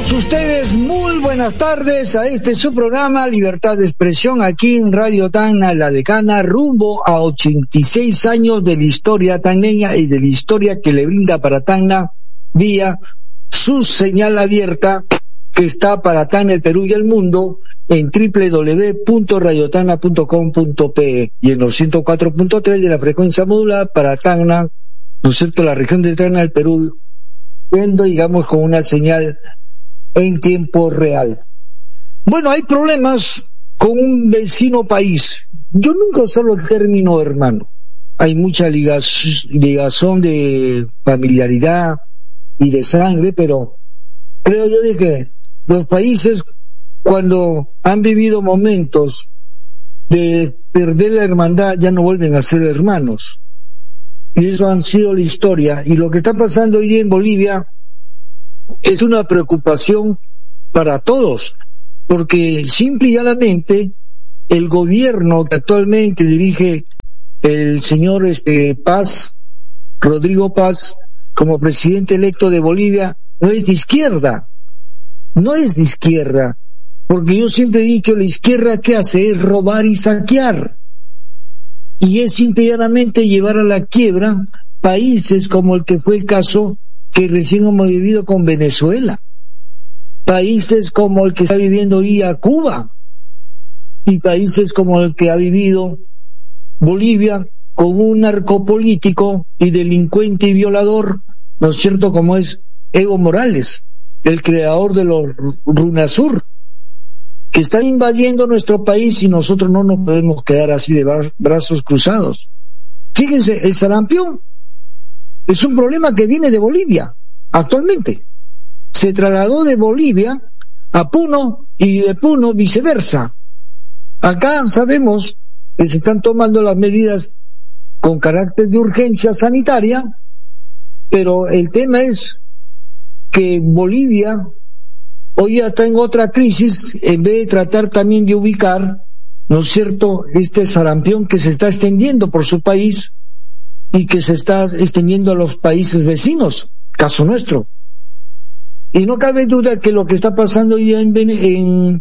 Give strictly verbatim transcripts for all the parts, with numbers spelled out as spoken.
todos ustedes muy buenas tardes a este su programa Libertad de Expresión aquí en Radio Tacna, La Decana, rumbo a ochenta y seis años de la historia tacneña y de la historia que le brinda para Tacna vía su señal abierta que está para Tacna, el Perú y el mundo en doble u doble u doble u punto radio tacna punto com punto pe y en los ciento cuatro punto tres de la frecuencia modulada para Tacna, ¿no es cierto?, la región de Tacna, el Perú, yendo, digamos, con una señal en tiempo real. Bueno, hay problemas con un vecino país. Yo nunca uso el término hermano. Hay mucha ligaz, ligazón de familiaridad y de sangre, pero creo yo de que los países, cuando han vivido momentos de perder la hermandad, ya no vuelven a ser hermanos. Y eso han sido la historia. Y lo que está pasando hoy en Bolivia es una preocupación para todos, porque simple y llanamente el gobierno que actualmente dirige el señor este Paz, Rodrigo Paz, como presidente electo de Bolivia, no es de izquierda, no es de izquierda, porque yo siempre he dicho, la izquierda ¿qué hace? Es robar y saquear, y es simple y llanamente llevar a la quiebra países como el que fue el caso que recién hemos vivido con Venezuela, países como el que está viviendo hoy a Cuba, y países como el que ha vivido Bolivia con un narcopolítico y delincuente y violador, ¿no es cierto?, como es Evo Morales, el creador de los RUNASUR, que están invadiendo nuestro país y nosotros no nos podemos quedar así de bra- brazos cruzados. Fíjense, el sarampión es un problema que viene de Bolivia, actualmente. Se trasladó de Bolivia a Puno y de Puno viceversa. Acá sabemos que se están tomando las medidas con carácter de urgencia sanitaria, pero el tema es que Bolivia hoy ya está en otra crisis, en vez de tratar también de ubicar, ¿no es cierto?, este sarampión que se está extendiendo por su país y que se está extendiendo a los países vecinos, caso nuestro. Y no cabe duda que lo que está pasando ya en, en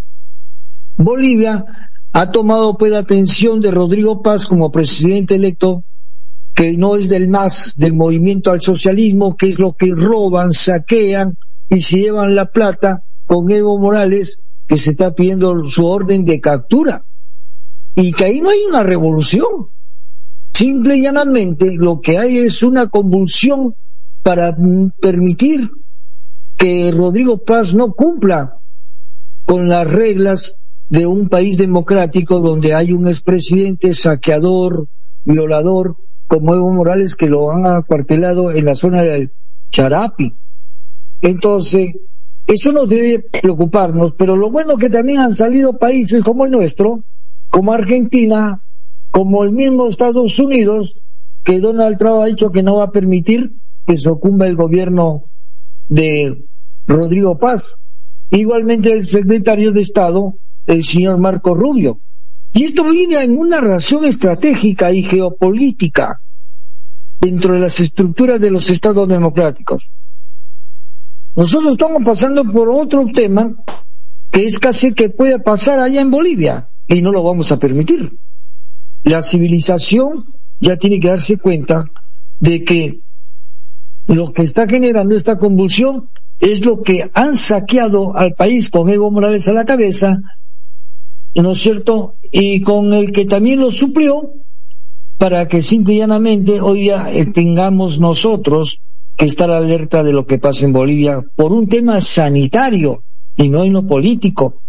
Bolivia ha tomado pues la atención de Rodrigo Paz como presidente electo, que no es del M A S, del Movimiento al Socialismo, que es lo que roban, saquean y se llevan la plata, con Evo Morales, que se está pidiendo su orden de captura. Y que ahí no hay una revolución. Simple y llanamente lo que hay es una convulsión para permitir que Rodrigo Paz no cumpla con las reglas de un país democrático donde hay un expresidente saqueador, violador, como Evo Morales, que lo han acuartelado en la zona del Charapi. Entonces, eso nos debe preocuparnos, pero lo bueno que también han salido países como el nuestro, como Argentina, como el mismo Estados Unidos, que Donald Trump ha dicho que no va a permitir que sucumba el gobierno de Rodrigo Paz. Igualmente el secretario de Estado, el señor Marco Rubio. Y esto viene en una relación estratégica y geopolítica dentro de las estructuras de los estados democráticos. Nosotros estamos pasando por otro tema que es casi que puede pasar allá en Bolivia y no lo vamos a permitir. La civilización ya tiene que darse cuenta de que lo que está generando esta convulsión es lo que han saqueado al país con Evo Morales a la cabeza, ¿no es cierto?, y con el que también lo suplió para que simple y llanamente hoy ya tengamos nosotros que estar alerta de lo que pasa en Bolivia por un tema sanitario y no en lo político.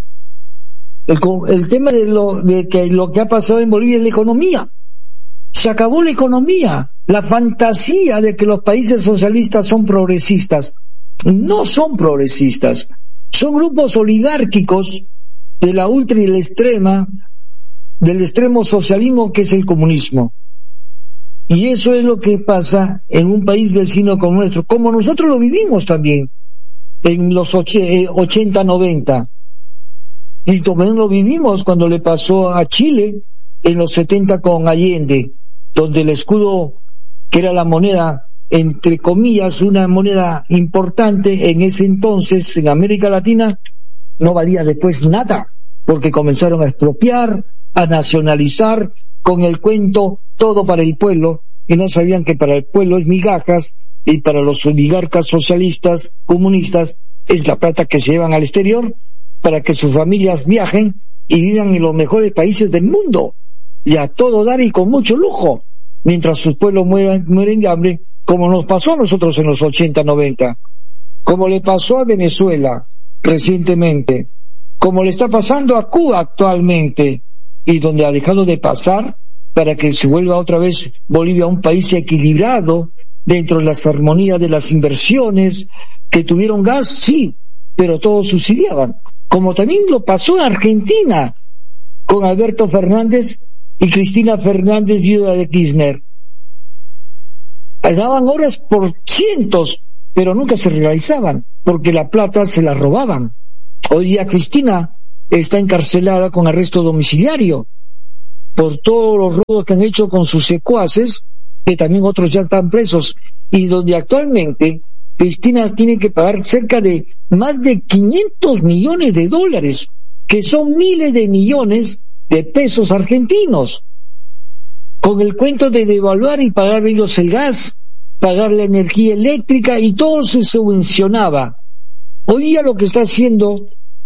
El, el tema de lo, de que lo que ha pasado en Bolivia es la economía. Se acabó la economía. La fantasía de que los países socialistas son progresistas. No son progresistas. Son grupos oligárquicos de la ultra y la extrema, del extremo socialismo que es el comunismo. Y eso es lo que pasa en un país vecino como nuestro, como nosotros lo vivimos también en los ochenta, noventa. Y también lo vivimos cuando le pasó a Chile en los setenta con Allende, donde el escudo, que era la moneda entre comillas, una moneda importante en ese entonces en América Latina, no valía después nada, porque comenzaron a expropiar, a nacionalizar, con el cuento todo para el pueblo, y no sabían que para el pueblo es migajas, y para los oligarcas socialistas, comunistas, es la plata que se llevan al exterior, para que sus familias viajen y vivan en los mejores países del mundo, y a todo dar y con mucho lujo, mientras sus pueblos mueren, mueren de hambre, como nos pasó a nosotros en los ochenta, noventa, como le pasó a Venezuela recientemente, como le está pasando a Cuba actualmente, y donde ha dejado de pasar para que se vuelva otra vez Bolivia un país equilibrado dentro de las armonías de las inversiones, que tuvieron gas, sí, pero todos subsidiaban, como también lo pasó en Argentina con Alberto Fernández y Cristina Fernández, viuda de Kirchner. Daban horas por cientos, pero nunca se realizaban, porque la plata se la robaban. Hoy día Cristina está encarcelada con arresto domiciliario por todos los robos que han hecho con sus secuaces, que también otros ya están presos, y donde actualmente Cristina tiene que pagar cerca de más de quinientos millones de dólares, que son miles de millones de pesos argentinos, con el cuento de devaluar y pagar ellos el gas, pagar la energía eléctrica, y todo se subvencionaba. Hoy día lo que está haciendo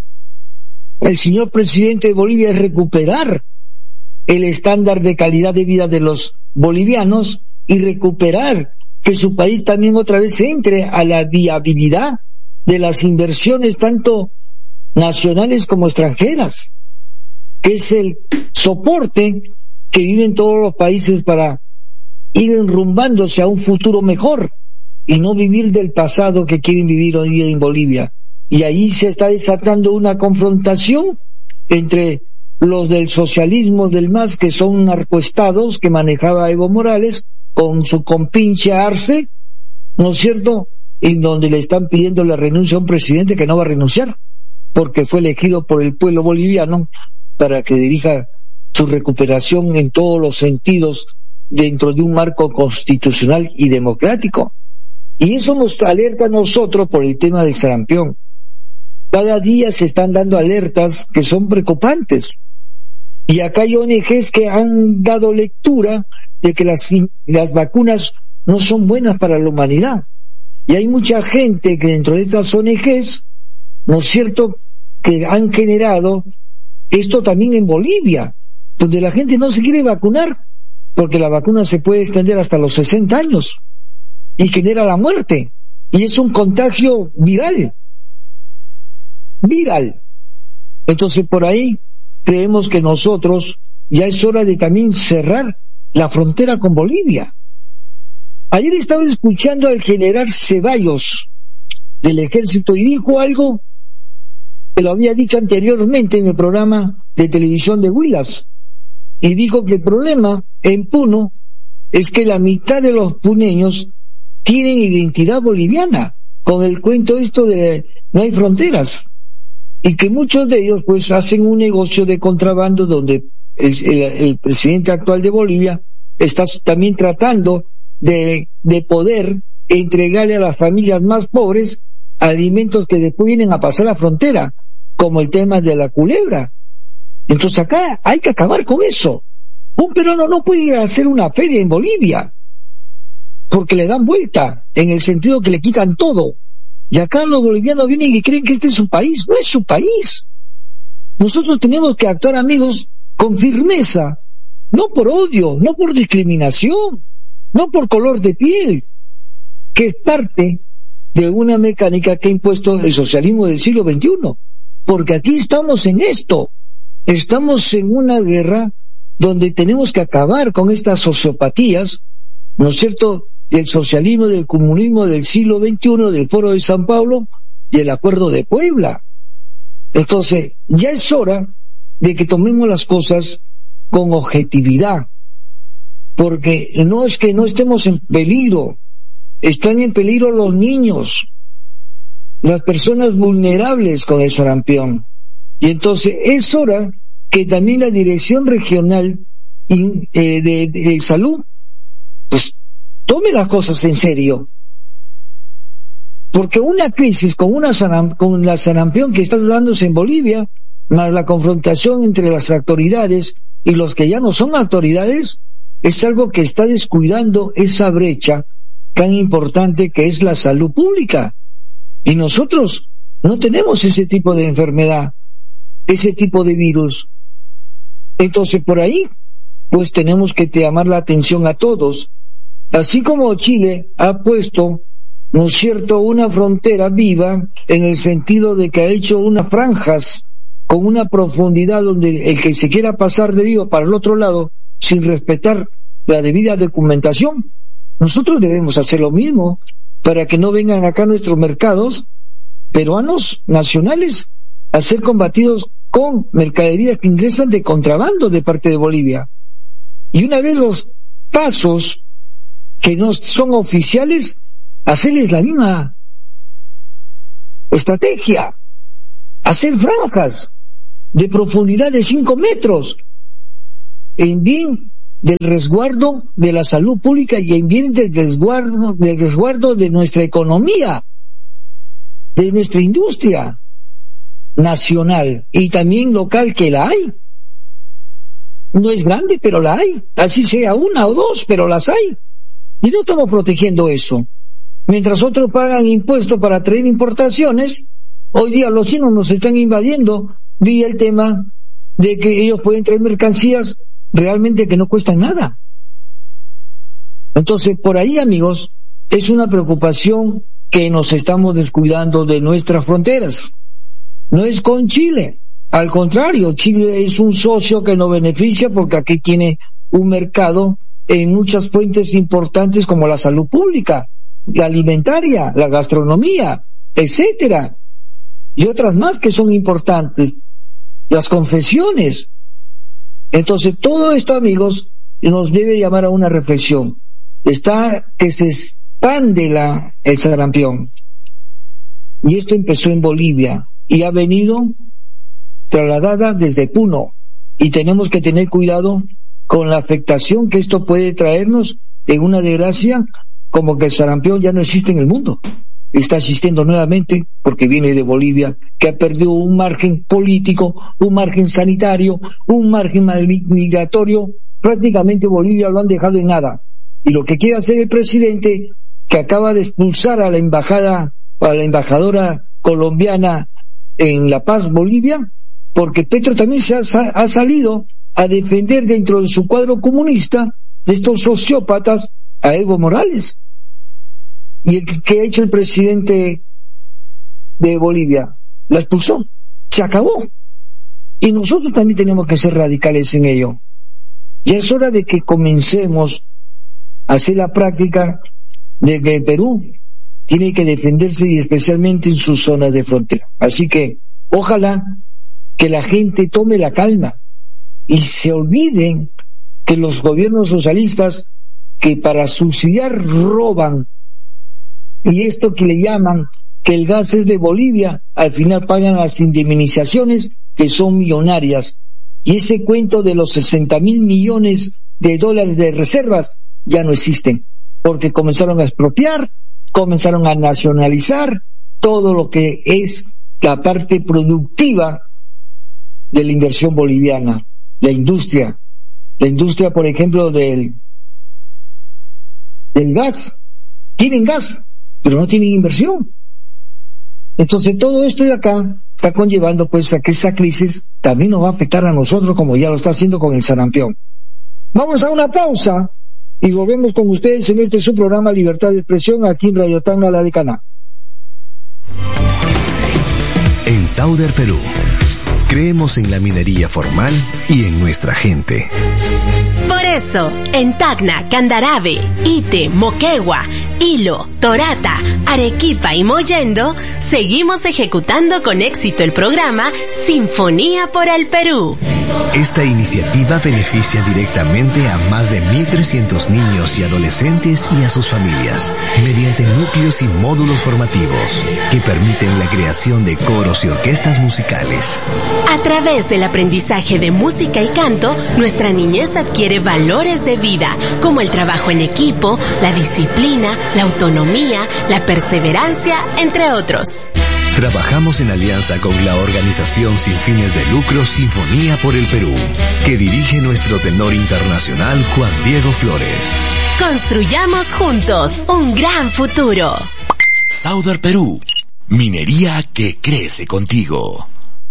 el señor presidente de Bolivia es recuperar el estándar de calidad de vida de los bolivianos y recuperar que su país también otra vez entre a la viabilidad de las inversiones tanto nacionales como extranjeras, que es el soporte que viven todos los países para ir enrumbándose a un futuro mejor y no vivir del pasado que quieren vivir hoy día en Bolivia. Y ahí se está desatando una confrontación entre los del socialismo del M A S, que son narcoestados que manejaba Evo Morales, con su compinche Arce, ¿no es cierto?, en donde le están pidiendo la renuncia a un presidente que no va a renunciar, porque fue elegido por el pueblo boliviano para que dirija su recuperación en todos los sentidos dentro de un marco constitucional y democrático. Y eso nos alerta a nosotros por el tema del sarampión. Cada día se están dando alertas que son preocupantes. Y acá hay O N Ges que han dado lectura de que las, las vacunas no son buenas para la humanidad. Y hay mucha gente que dentro de estas O N Ges, ¿no es cierto?, que han generado esto también en Bolivia, donde la gente no se quiere vacunar, porque la vacuna se puede extender hasta los sesenta años y genera la muerte. Y es un contagio viral. Viral. Entonces por ahí creemos que nosotros ya es hora de también cerrar la frontera con Bolivia. Ayer estaba escuchando al general Ceballos del ejército y dijo algo que lo había dicho anteriormente en el programa de televisión de Huilas, y dijo que el problema en Puno es que la mitad de los puneños tienen identidad boliviana, con el cuento esto de no hay fronteras, y que muchos de ellos pues hacen un negocio de contrabando donde el, el, el presidente actual de Bolivia está también tratando de, de poder entregarle a las familias más pobres alimentos que después vienen a pasar la frontera, como el tema de la culebra. Entonces acá hay que acabar con eso. Un peruano no puede ir a hacer una feria en Bolivia, porque le dan vuelta, en el sentido que le quitan todo. Y acá los bolivianos vienen y creen que este es su país. No es su país. Nosotros tenemos que actuar, amigos, con firmeza, no por odio, no por discriminación, no por color de piel, que es parte de una mecánica que ha impuesto el socialismo del siglo veintiuno. Porque aquí estamos en esto, estamos en una guerra donde tenemos que acabar con estas sociopatías, ¿no es cierto?, del socialismo, del comunismo del siglo veintiuno, del Foro de San Pablo y el Acuerdo de Puebla. Entonces, ya es hora de que tomemos las cosas con objetividad, porque no es que no estemos en peligro, están en peligro los niños, las personas vulnerables con el sarampión. Y entonces es hora que también la Dirección Regional de, de Salud pues tome las cosas en serio. Porque una crisis con una saram, con la sarampión que está dándose en Bolivia, más la confrontación entre las autoridades y los que ya no son autoridades, es algo que está descuidando esa brecha tan importante que es la salud pública. Y nosotros no tenemos ese tipo de enfermedad, ese tipo de virus. Entonces por ahí, pues tenemos que llamar la atención a todos. Así como Chile ha puesto, ¿no es cierto?, una frontera viva en el sentido de que ha hecho unas franjas con una profundidad donde el que se quiera pasar de vivo para el otro lado sin respetar la debida documentación, nosotros debemos hacer lo mismo para que no vengan acá nuestros mercados peruanos nacionales a ser combatidos con mercaderías que ingresan de contrabando de parte de Bolivia. Y una vez los pasos que no son oficiales, hacerles la misma estrategia, hacer franjas de profundidad de cinco metros en bien del resguardo de la salud pública y en bien del resguardo, del resguardo de nuestra economía, de nuestra industria nacional y también local, que la hay. No es grande, pero la hay. Así sea una o dos, pero las hay. Y no estamos protegiendo eso. Mientras otros pagan impuestos para traer importaciones, hoy día los chinos nos están invadiendo vía el tema de que ellos pueden traer mercancías realmente que no cuestan nada. Entonces, por ahí, amigos, es una preocupación que nos estamos descuidando de nuestras fronteras. No es con Chile, al contrario, Chile es un socio que nos beneficia porque aquí tiene un mercado en muchas fuentes importantes como la salud pública, la alimentaria, la gastronomía, etcétera, y otras más que son importantes, las confesiones. Entonces, todo esto, amigos, nos debe llamar a una reflexión. Está que se expande la, el sarampión. Y esto empezó en Bolivia y ha venido trasladada desde Puno. Y tenemos que tener cuidado con la afectación que esto puede traernos en una desgracia como que el sarampión ya no existe en el mundo. Está existiendo nuevamente porque viene de Bolivia, que ha perdido un margen político, un margen sanitario, un margen migratorio. Prácticamente Bolivia lo han dejado en nada. Y lo que quiere hacer el presidente, que acaba de expulsar a la embajada, a la embajadora colombiana en La Paz, Bolivia, porque Petro también se ha, ha salido a defender dentro de su cuadro comunista de estos sociópatas a Evo Morales. Y el que ha hecho el presidente de Bolivia, la expulsó, se acabó. Y nosotros también tenemos que ser radicales en ello. Ya es hora de que comencemos a hacer la práctica de que el Perú tiene que defenderse y especialmente en sus zonas de frontera. Así que ojalá que la gente tome la calma y se olviden que los gobiernos socialistas que para subsidiar roban, y esto que le llaman que el gas es de Bolivia, al final pagan las indemnizaciones que son millonarias. Y ese cuento de los sesenta mil millones de dólares de reservas ya no existen, porque comenzaron a expropiar, comenzaron a nacionalizar todo lo que es la parte productiva de la inversión boliviana, la industria, la industria, por ejemplo, del, del gas. Tienen gas, pero no tienen inversión. Entonces todo esto de acá está conllevando pues a que esa crisis también nos va a afectar a nosotros como ya lo está haciendo con el sarampión. Vamos a una pausa y volvemos con ustedes en este su programa Libertad de Expresión aquí en Radio Tacna, La Decana. En Sauder, Perú, creemos en la minería formal y en nuestra gente. Por eso, en Tacna, Candarave, Ite, Moquegua, Hilo, Torata, Arequipa y Mollendo, seguimos ejecutando con éxito el programa Sinfonía por el Perú. Esta iniciativa beneficia directamente a más de mil trescientos niños y adolescentes y a sus familias, mediante núcleos y módulos formativos que permiten la creación de coros y orquestas musicales. A través del aprendizaje de música y canto, nuestra niñez adquiere valores de vida, como el trabajo en equipo, la disciplina, la autonomía, la perseverancia, entre otros. Trabajamos en alianza con la organización sin fines de lucro Sinfonía por el Perú, que dirige nuestro tenor internacional Juan Diego Flores. Construyamos juntos un gran futuro. Sauder Perú, minería que crece contigo.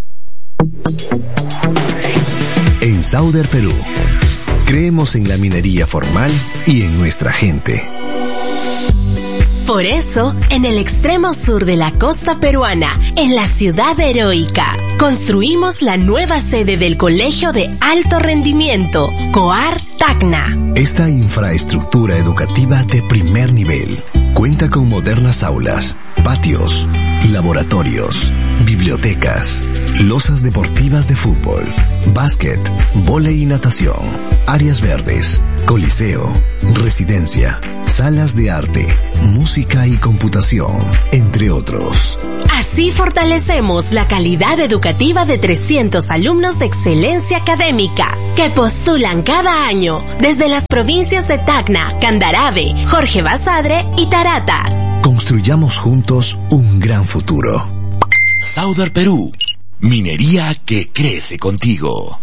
En Sauder Perú, creemos en la minería formal y en nuestra gente. Por eso, en el extremo sur de la costa peruana, en la ciudad heroica, construimos la nueva sede del Colegio de Alto Rendimiento, COAR Tacna. Esta infraestructura educativa de primer nivel cuenta con modernas aulas, patios, laboratorios, bibliotecas, losas deportivas de fútbol, básquet, vóley y natación, áreas verdes, coliseo, residencia, salas de arte, música y computación, entre otros. Así fortalecemos la calidad educativa de trescientos alumnos de excelencia académica que postulan cada año desde las provincias de Tacna, Candarave, Jorge Basadre y Tarata. Construyamos juntos un gran futuro. Sauder Perú, minería que crece contigo.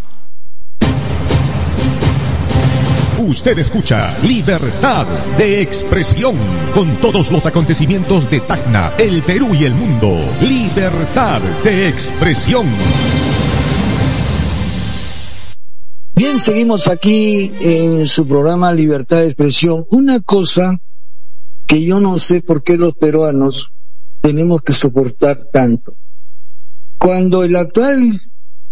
Usted escucha Libertad de Expresión con todos los acontecimientos de Tacna, el Perú y el mundo. Libertad de Expresión. Bien, seguimos aquí en su programa Libertad de Expresión. Una cosa que yo no sé por qué los peruanos tenemos que soportar tanto. Cuando el actual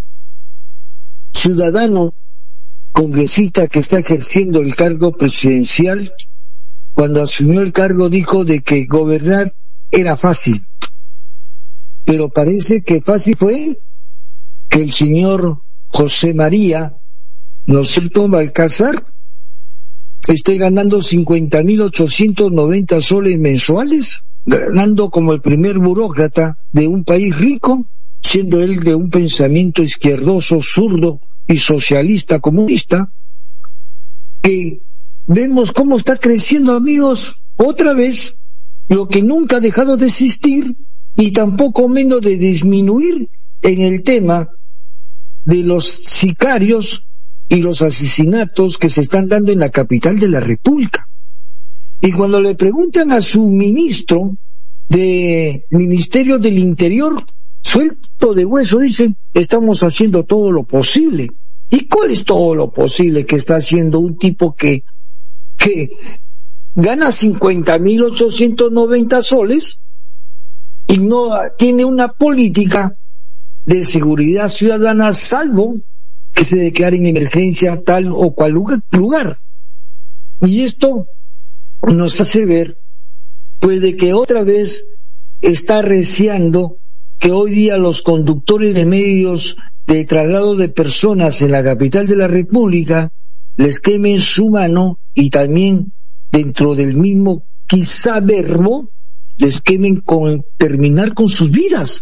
ciudadano congresista que está ejerciendo el cargo presidencial, cuando asumió el cargo dijo de que gobernar era fácil, pero parece que fácil fue que el señor José María, ¿no es cierto?, Balcázar, esté ganando cincuenta mil ochocientos noventa soles mensuales, ganando como el primer burócrata de un país rico, siendo él de un pensamiento izquierdoso, zurdo y socialista comunista, que vemos cómo está creciendo, amigos, otra vez, lo que nunca ha dejado de existir y tampoco menos de disminuir en el tema de los sicarios y los asesinatos que se están dando en la capital de la República. Y cuando le preguntan a su ministro de Ministerio del Interior, suelto de hueso, dicen, estamos haciendo todo lo posible. ¿Y cuál es todo lo posible que está haciendo un tipo que, que gana cincuenta mil ochocientos noventa soles y no tiene una política de seguridad ciudadana, salvo que se declare en emergencia tal o cual lugar? Y esto nos hace ver, pues, de que otra vez está arreciando que hoy día los conductores de medios de traslado de personas en la capital de la República les quemen su mano y también dentro del mismo quizá verbo les quemen con terminar con sus vidas.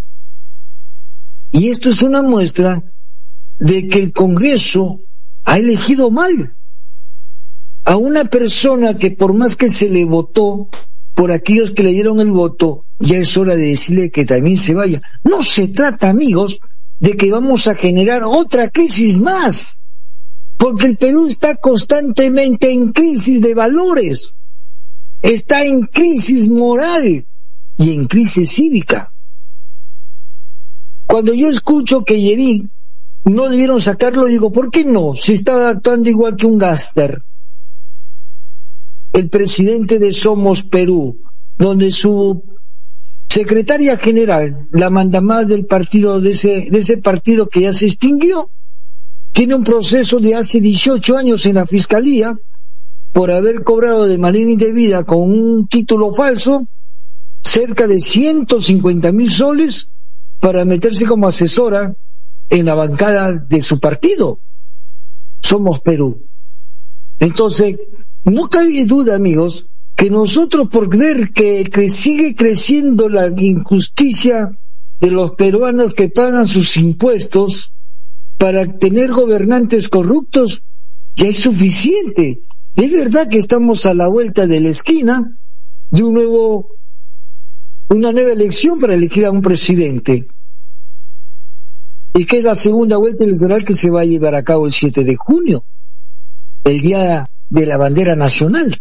Y esto es una muestra de que el Congreso ha elegido mal a una persona que, por más que se le votó por aquellos que le dieron el voto, ya es hora de decirle que también se vaya. No se trata, amigos, de que vamos a generar otra crisis más, porque el Perú está constantemente en crisis de valores, está en crisis moral y en crisis cívica. Cuando yo escucho que Yerín no debieron sacarlo, digo, ¿por qué no? Si estaba actuando igual que un gángster. El presidente de Somos Perú, donde su secretaria general, la mandamás del partido, de ese, de ese partido que ya se extinguió, tiene un proceso de hace dieciocho años en la fiscalía, por haber cobrado de manera indebida con un título falso cerca de ciento cincuenta mil soles para meterse como asesora en la bancada de su partido. Somos Perú. Entonces, no cabe duda, amigos, que nosotros, por ver que, que sigue creciendo la injusticia de los peruanos que pagan sus impuestos para tener gobernantes corruptos, ya es suficiente. Es verdad que estamos a la vuelta de la esquina de un nuevo, una nueva elección para elegir a un presidente, y que es la segunda vuelta electoral que se va a llevar a cabo el siete de junio, el día de la bandera nacional.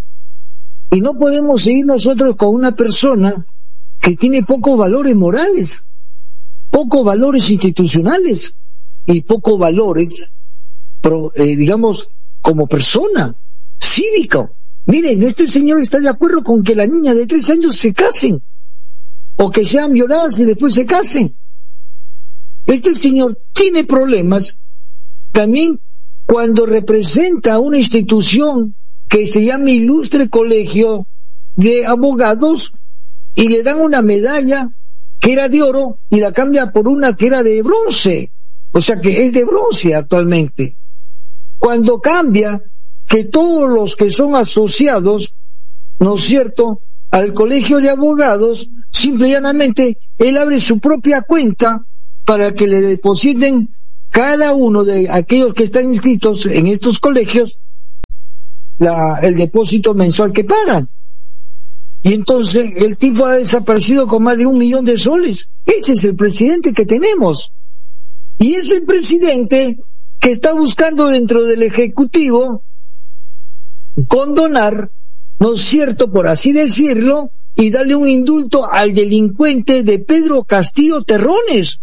Y no podemos seguir nosotros con una persona que tiene pocos valores morales, pocos valores institucionales y pocos valores, pro, eh, digamos, como persona, cívico. Miren, este señor está de acuerdo con que la niña de tres años se casen, o que sean violadas y después se casen. Este señor tiene problemas también cuando representa a una institución que se llama Ilustre Colegio de Abogados y le dan una medalla que era de oro y la cambia por una que era de bronce, o sea que es de bronce actualmente. Cuando cambia que todos los que son asociados, ¿no es cierto?, al Colegio de Abogados, simple y llanamente, él abre su propia cuenta para que le depositen cada uno de aquellos que están inscritos en estos colegios la, el depósito mensual que pagan. Y entonces el tipo ha desaparecido con más de un millón de soles. Ese es el presidente que tenemos. Y es el presidente que está buscando dentro del Ejecutivo condonar, ¿no es cierto?, por así decirlo, y darle un indulto al delincuente de Pedro Castillo Terrones.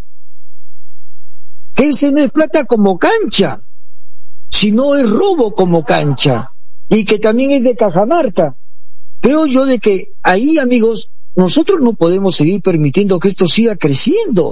Que ese no es plata como cancha, sino es robo como cancha, y que también es de Cajamarca. Creo yo de que ahí, amigos, nosotros no podemos seguir permitiendo que esto siga creciendo.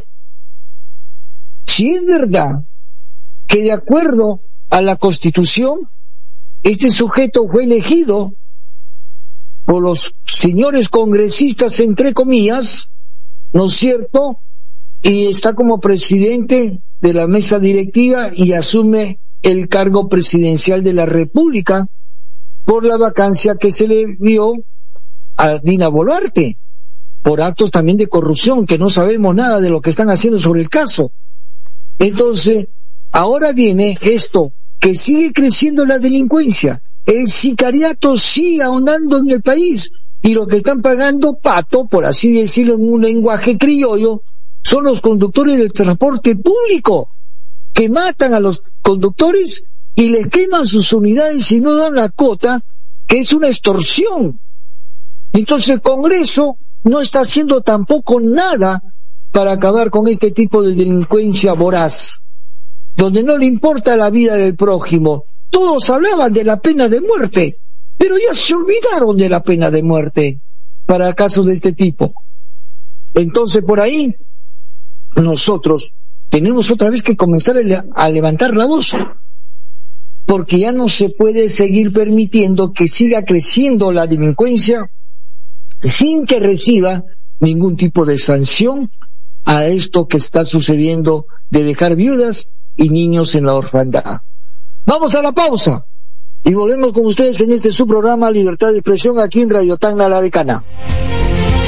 Si es verdad que de acuerdo a la Constitución, este sujeto fue elegido por los señores congresistas, entre comillas, ¿no es cierto?, y está como presidente de la mesa directiva y asume el cargo presidencial de la República por la vacancia que se le dio a Dina Boluarte, por actos también de corrupción, que no sabemos nada de lo que están haciendo sobre el caso. Entonces, ahora viene esto, que sigue creciendo la delincuencia, el sicariato sigue ahondando en el país, y lo que están pagando pato, por así decirlo en un lenguaje criollo, son los conductores del transporte público, que matan a los conductores y les queman sus unidades y no dan la cuota, que es una extorsión. Entonces el Congreso no está haciendo tampoco nada para acabar con este tipo de delincuencia voraz, donde no le importa la vida del prójimo. Todos hablaban de la pena de muerte, pero ya se olvidaron de la pena de muerte para casos de este tipo. Entonces por ahí nosotros tenemos otra vez que comenzar a levantar la voz, porque ya no se puede seguir permitiendo que siga creciendo la delincuencia sin que reciba ningún tipo de sanción a esto que está sucediendo de dejar viudas y niños en la orfandad. Vamos a la pausa y volvemos con ustedes en este su programa Libertad de Expresión aquí en Radio Tacna La Decana.